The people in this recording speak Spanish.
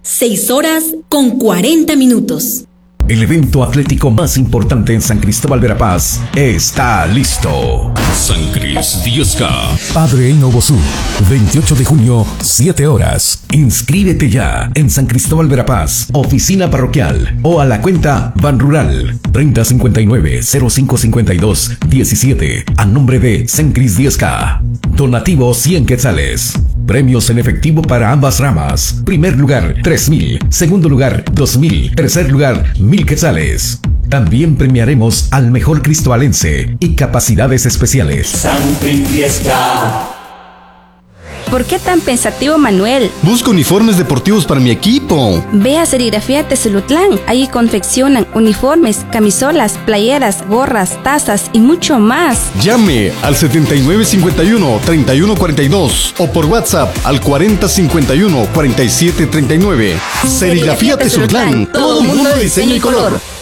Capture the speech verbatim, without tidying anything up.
seis horas con cuarenta minutos. El evento atlético más importante en San Cristóbal Verapaz está listo. San Cris Diosca. Padre Inobosú, veintiocho de junio, siete horas. Inscríbete ya en San Cristóbal Verapaz, oficina parroquial o a la cuenta Ban Rural treinta cincuenta y nueve cero cinco cincuenta y dos diecisiete a nombre de San Cris Diosca. Donativo cien quetzales. Premios en efectivo para ambas ramas. Primer lugar, tres mil. Segundo lugar, dos mil. Tercer lugar, mil quetzales. También premiaremos al mejor cristobalense y capacidades especiales. San Cris Diosca. ¿Por qué tan pensativo, Manuel? Busco uniformes deportivos para mi equipo. Ve a Serigrafía Tezulutlán. Ahí confeccionan uniformes, camisolas, playeras, gorras, tazas y mucho más. Llame al setenta y nueve cincuenta y uno treinta y uno cuarenta y dos o por WhatsApp al cuarenta cincuenta y uno cuarenta y siete treinta y nueve. Serigrafía Tezulutlán. Todo mundo de diseño y color.